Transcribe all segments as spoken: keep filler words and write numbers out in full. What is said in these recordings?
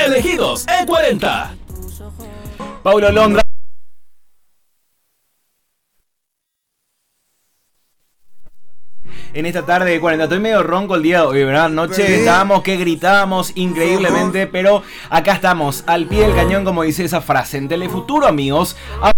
elegidos en cuarenta. Paulo Londra. En esta tarde de cuarenta, estoy medio ronco el día de hoy, ¿verdad? Anoche estábamos que gritábamos increíblemente, pero acá estamos, al pie del cañón, como dice esa frase. En Telefuturo, amigos, a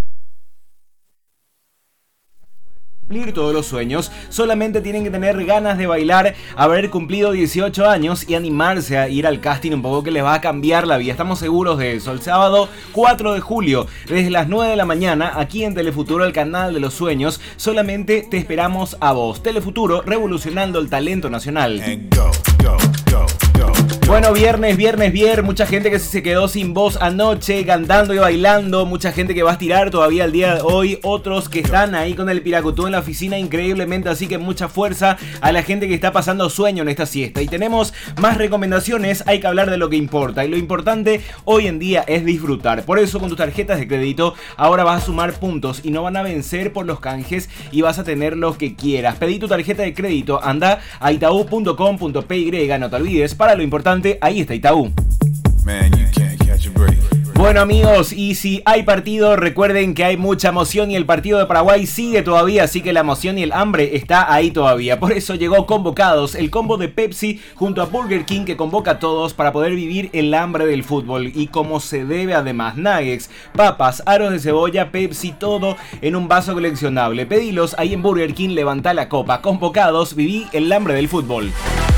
cumplir todos los sueños, solamente tienen que tener ganas de bailar, haber cumplido dieciocho años y animarse a ir al casting un poco, que les va a cambiar la vida. Estamos seguros de eso. El sábado cuatro de julio, desde las nueve de la mañana, aquí en Telefuturo, el canal de los sueños, solamente te esperamos a vos. Telefuturo, revolucionando el talento nacional. Go, go, go, go. Bueno, viernes, viernes, viernes, mucha gente que se quedó sin voz anoche, cantando y bailando, mucha gente que va a estirar todavía el día de hoy, otros que están ahí con el piracutú en la oficina increíblemente, así que mucha fuerza a la gente que está pasando sueño en esta siesta. Y tenemos más recomendaciones, hay que hablar de lo que importa, y lo importante hoy en día es disfrutar. Por eso con tus tarjetas de crédito ahora vas a sumar puntos y no van a vencer por los canjes y vas a tener los que quieras. Pedí tu tarjeta de crédito, anda a itaú punto com punto pe y, no te olvides, para lo importante, ahí está Itaú. Man, you can't catch a break. Bueno, amigos, y si hay partido, recuerden que hay mucha emoción y el partido de Paraguay sigue todavía, así que la emoción y el hambre está ahí todavía. Por eso llegó Convocados, el combo de Pepsi junto a Burger King, que convoca a todos para poder vivir el hambre del fútbol y como se debe, además. Nuggets, papas, aros de cebolla, Pepsi, todo en un vaso coleccionable. Pedilos ahí en Burger King, levanta la copa. Convocados, viví el hambre del fútbol.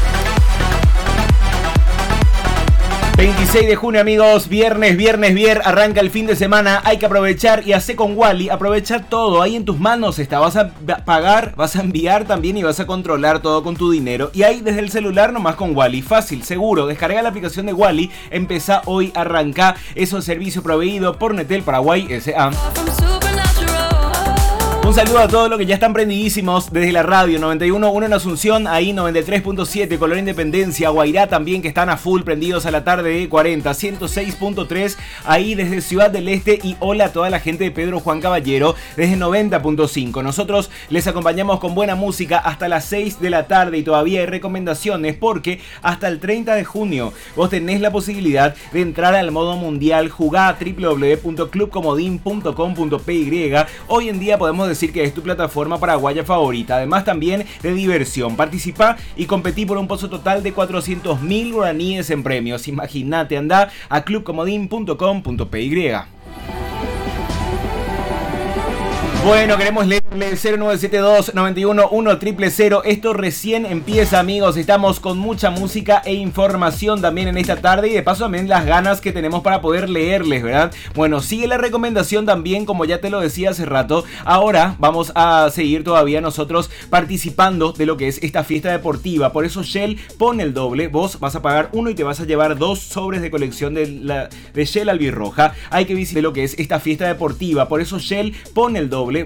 veintiséis de junio, amigos, viernes, viernes, viernes, arranca el fin de semana, hay que aprovechar y hacer con Wally, aprovecha todo, ahí en tus manos está, vas a pagar, vas a enviar también y vas a controlar todo con tu dinero, y ahí desde el celular nomás con Wally, fácil, seguro, descarga la aplicación de Wally, empezá hoy, arranca, es un servicio proveído por Netel Paraguay S A. Un saludo a todos los que ya están prendidísimos desde la radio noventa y uno punto uno en Asunción, ahí noventa y tres punto siete, Color Independencia, Guairá también, que están a full prendidos a la tarde de cuarenta, ciento seis punto tres ahí desde Ciudad del Este, y hola a toda la gente de Pedro Juan Caballero desde noventa punto cinco. Nosotros les acompañamos con buena música hasta las seis de la tarde y todavía hay recomendaciones porque hasta el treinta de junio vos tenés la posibilidad de entrar al modo mundial, jugá a doble u doble u doble u punto club comodín punto com punto pe y. Hoy en día podemos decir que es tu plataforma paraguaya favorita, además también de diversión. Participa y competí por un pozo total de cuatrocientos mil guaraníes en premios. Imagínate, anda a club comodín punto com punto pe y. Bueno, queremos leerle cero nueve siete dos nueve uno uno cero cero cero. Esto recién empieza, amigos. Estamos con mucha música e información también en esta tarde. Y de paso también las ganas que tenemos para poder leerles, ¿verdad? Bueno, sigue la recomendación también, como ya te lo decía hace rato. Ahora vamos a seguir todavía nosotros participando de lo que es esta fiesta deportiva. Por eso Shell pone el doble. Vos vas a pagar uno y te vas a llevar dos sobres de colección de, la, de Shell albirroja. Hay que visitar lo que es esta fiesta deportiva. Por eso Shell pone el doble.